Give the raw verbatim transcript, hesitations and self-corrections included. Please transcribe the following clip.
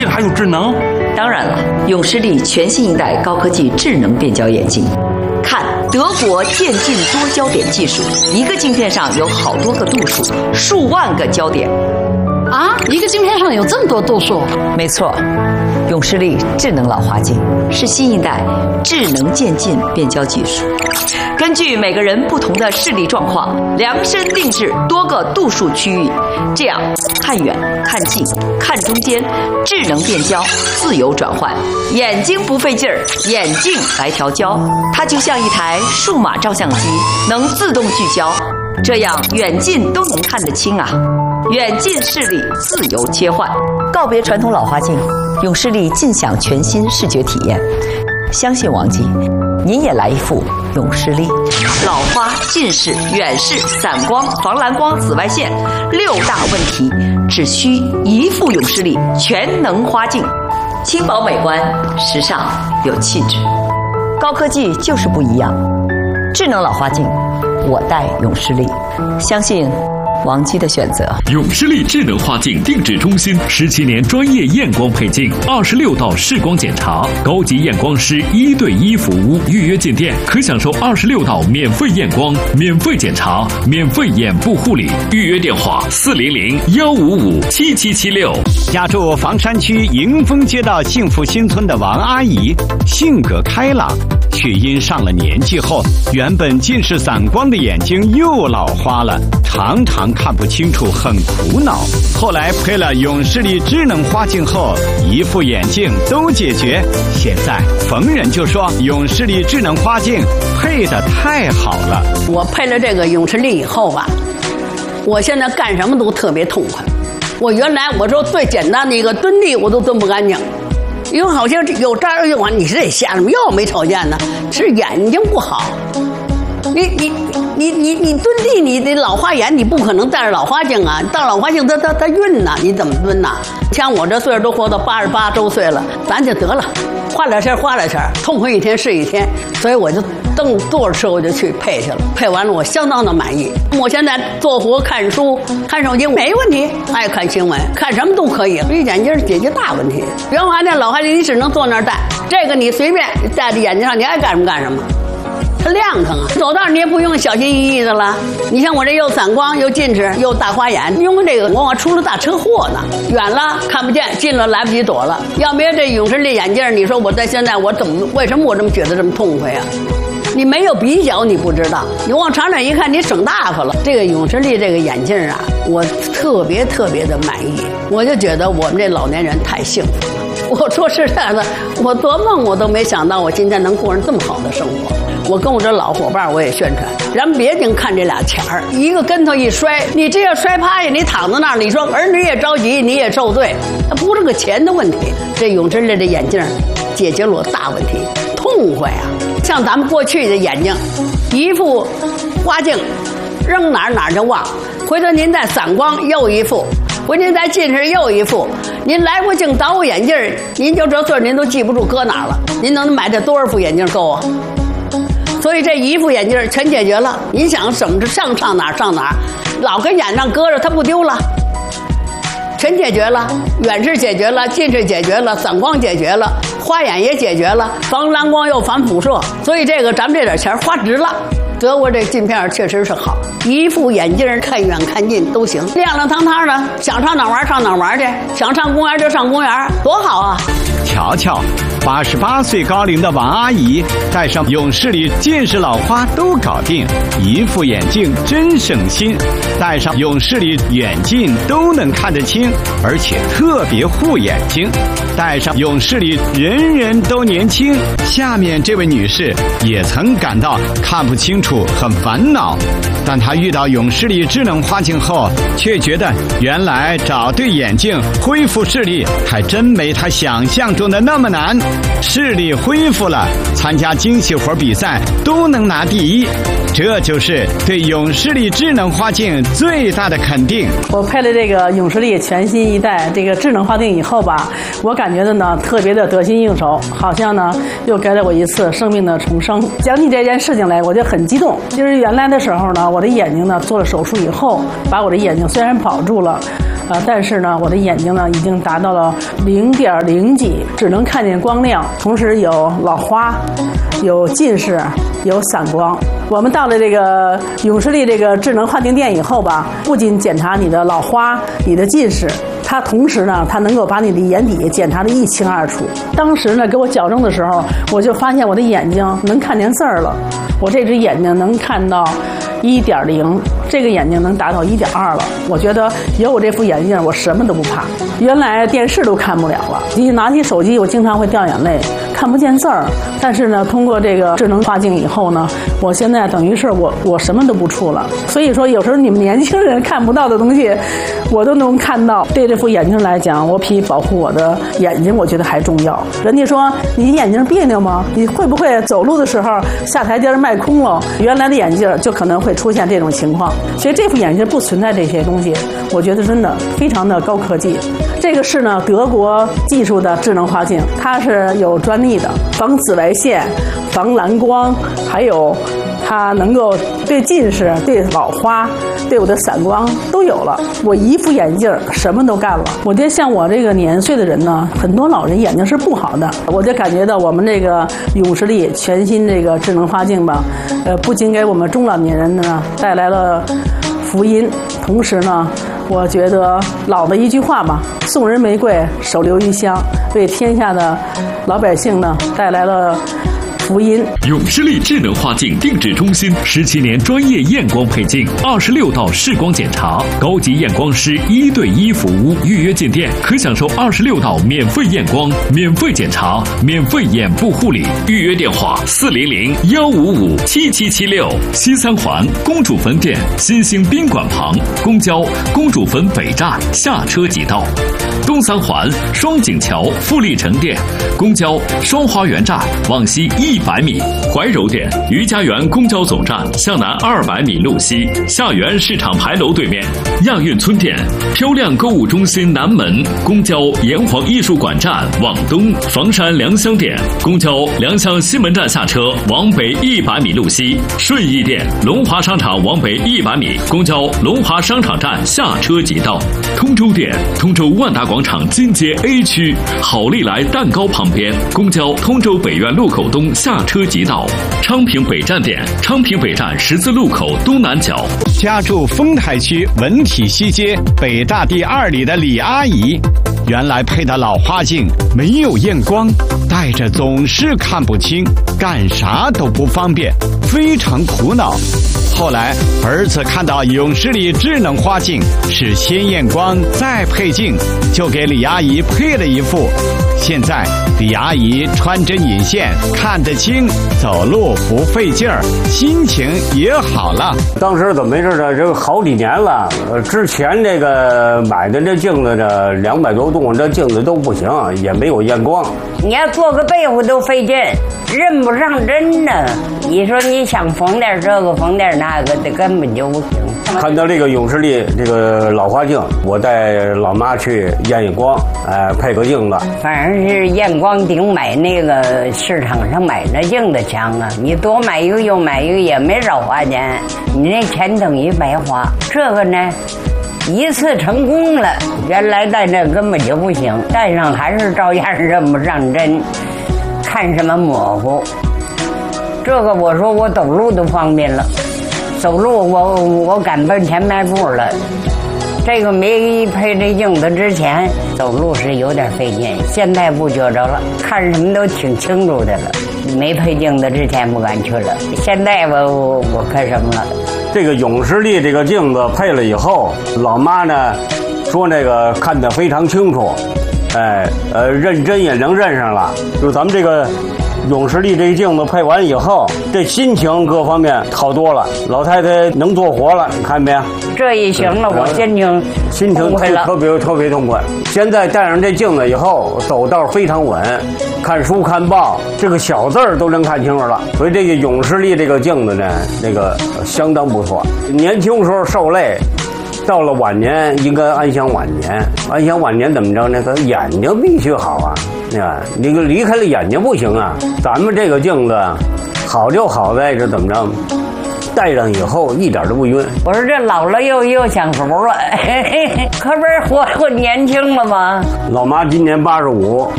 还有智能？ 当然了，永视力全新一代高科技智能变焦眼镜。看德国渐进多焦点技术，一个镜片上有好多个度数，数万个焦点。 啊，一个镜片上有这么多度数？ 没错，永视力智能老花镜是新一代智能渐进变焦技术，根据每个人不同的视力状况，量身定制多个度数区域，这样看远、看近、看中间，智能变焦，自由转换，眼睛不费劲儿，眼镜来调焦，它就像一台数码照相机，能自动聚焦，这样远近都能看得清啊。远近视力自由切换，告别传统老花镜，永视力尽享全新视觉体验。相信王姬，您也来一副永视力。老花、近视、远视、散光、防蓝光、紫外线六大问题，只需一副永视力全能花镜，轻薄美观，时尚有气质。高科技就是不一样，智能老花镜，我戴永视力，相信王姬的选择。 永视力智能花镜定制中心十七年专业验光配镜，二十六道视光检查，高级验光师一对一服务。预约进店可享受二十六道免费验光、免费检查、免费眼部护理。预约电话：四零零幺五五七七七六。 家住房山区迎丰街道幸福新村的王阿姨，性格开朗，却因上了年纪后，原本近视散光的眼睛又老花了，常常看不清楚，很苦恼。后来配了永视力智能花镜后，一副眼镜都解决。现在逢人就说永视力智能花镜配得太好了。 我配了这个永视力以后吧，我现在干什么都特别痛快。我原来我说最简单的一个蹲地我都蹲不干净，因为好像有这儿用啊，你是得瞎什么又没瞅见呢？是眼睛不好。你你你你你蹲地，你得老花眼，你不可能戴着老花镜啊！戴老花镜它它它晕呐，你怎么蹲呐？像我这岁数都活到八十八周岁了，咱就得了，花两钱花两钱，痛快一天是一天。所以我就蹬坐着车我就去配去了，配完了我相当的满意。我现在做活看书、看手机没问题，爱看新闻，看什么都可以。所以眼镜解决大问题。原来那老花镜你只能坐那儿戴，这个你随便戴在眼睛上，你爱干什么干什么。它亮堂啊，走道你也不用小心翼翼的了。你像我这又散光又近视又大花眼，用这个往往出了大车祸呢。远了看不见，近了来不及躲了。要没有这永视力眼镜，你说我在现在我怎么为什么我这么觉得这么痛快啊？你没有比较你不知道，你往长远一看你省大发了。这个永视力这个眼镜啊，我特别特别的满意，我就觉得我们这老年人太幸福了。我说实在的，我做梦我都没想到我今天能过上这么好的生活。我跟我这老伙伴我也宣传，咱别净看这俩钱儿，一个跟头一摔，你这要摔趴下，你躺在那儿，你说儿女也着急，你也受罪，它不是个钱的问题。这永视力的眼镜解决了我大问题，痛快啊！像咱们过去的眼睛，一副花镜，扔哪儿哪儿就忘，回头您再散光又一副。回您再近视又一副，您来过镜倒我眼镜，您就这岁您都记不住搁哪儿了。您能买这多少副眼镜够啊？所以这一副眼镜全解决了。您想怎么着上上哪儿上哪儿，老跟眼上搁着它不丢了，全解决了。远视解决了，近视解决了，散光解决了，花眼也解决了，防蓝光又防辐射。所以这个咱们这点钱花值了。德国这镜片确实是好，一副眼镜看远看近都行，亮亮堂堂的，想上哪玩上哪玩去，想上公园就上公园，多好啊！ 瞧瞧，八十八岁高龄的王阿姨戴上永视力近视老花都搞定，一副眼镜真省心。戴上永视力远近都能看得清，而且特别护眼睛。戴上永视力人人都年轻。下面这位女士也曾感到看不清楚很烦恼，但她遇到永视力智能花镜后，却觉得原来找对眼镜恢复视力还真没她想象中的那么难。视力恢复了，参加精细活比赛都能拿第一，这就是对永视力智能花镜最大的肯定。 我配了这个永视力全新一代这个智能花镜以后吧，我感觉的呢特别的得心应手，好像呢又给了我一次生命的重生。讲起这件事情来，我就很激动。就是原来的时候呢，我的眼睛呢做了手术以后，把我的眼睛虽然保住了， 呃，但是呢，我的眼睛呢已经达到了零点零几，只能看见光亮，同时有老花，有近视，有散光。我们到了这个永视力这个智能化镜店以后吧，不仅检查你的老花、你的近视，它同时呢，它能够把你的眼底检查得一清二楚。当时呢，给我矫正的时候，我就发现我的眼睛能看见字儿了，我这只眼睛能看到一点零，这个眼睛能达到一点二了。我觉得有我这副眼镜，我什么都不怕。原来电视都看不了了，一拿起手机，我经常会掉眼泪，看不见字儿。但是呢，通过这个智能化镜以后呢，我现在等于是我我什么都不触了。所以说，有时候你们年轻人看不到的东西，我都能看到。对这副眼镜来讲，我比保护我的眼睛，我觉得还重要。人家说你眼睛别扭吗？你会不会走路的时候下台阶迈空了？原来的眼镜就可能会出现这种情况。其实这副眼镜不存在这些东西，我觉得真的非常的高科技。这个是呢德国技术的智能化镜，它是有专利的，防紫外线、防蓝光，还有它能够对近视、对老花、对我的散光都有了。我一副眼镜什么都干了。我觉得像我这个年岁的人呢，很多老人眼睛是不好的，我就感觉到我们这个永视力全新这个智能化镜吧，呃，不仅给我们中老年人呢带来了福音，同时呢，我觉得老的一句话吧，送人玫瑰，手留余香，为天下的老百姓呢带来了福音。 永视力智能化镜定制中心十七年专业验光配镜，二十六道视光检查，高级验光师一对一服务。预约进店可享受二十六道免费验光、免费检查、免费眼部护理。预约电话：四零零幺五五七七七六。西三环公主坟店新兴宾馆旁，公交公主坟北站下车即到。东三环双井桥富力城店，公交双花园站往西一百米。怀柔店余家园公交总站向南二百米路西，下园市场牌楼对面。亚运村店漂亮购物中心南门，公交炎黄艺术馆站往东。房山良乡店公交良乡西门站下车往北一百米路西。顺义店龙华商场往北一百米，公交龙华商场站下车即到。通州店通州万达广场金街 A 区好利来蛋糕旁边，公交通州北苑路口东下车即到。昌平北站店昌平北站十字路口东南角。 家住丰台区文体西街北大第二里的李阿姨，原来配的老花镜没有验光，戴着总是看不清，干啥都不方便，非常苦恼。后来儿子看到永视力智能花镜是先验光再配镜，就给李阿姨配了一副。现在李阿姨穿针引线看得清，走路不费劲儿，心情也好了。 当时怎么回事呢？这个好几年了，呃，之前这个买的这镜子呢，两百多度，这镜子都不行，也没有验光。 你要做个被子都费劲，认不上针呢。你说你想缝点这个缝点那个的，根本就不行。 看到这个永视力这个老花镜，我带老妈去验验光，哎、呃，配个镜子。 反正是验光顶买那个市场上买那镜子强啊！你多买一个又买一个也没少花钱，你那钱等于白花。这个呢，一次成功了，原来戴这根本就不行，戴上还是照样认不上针，看什么模糊。这个我说我走路都方便了。走路我我赶奔前迈步了，这个没配这镜子之前走路是有点费劲，现在不觉着了，看什么都挺清楚的了。没配镜子之前不敢去了，现在我我看什么了。 这个永视力这个镜子配了以后，老妈呢说那个看得非常清楚，哎呃认真也能认上了，就咱们这个。永视力这镜子配完以后，这心情各方面好多了。老太太能做活了，你看没有？ 这一行了，我心情心情特别特别痛快。现在戴上这镜子以后，走道非常稳，看书看报，这个小字儿都能看清楚了。所以这个永视力这个镜子呢，那个相当不错。年轻时候受累。到了晚年应该安享晚年，安享晚年怎么着呢？他眼睛必须好啊，啊，你离开了眼睛不行啊。咱们这个镜子好就好在这怎么着， 戴上以后一点都不晕。 我说这老了又又享福了，可不是活活年轻了吗？ 老妈今年八十五，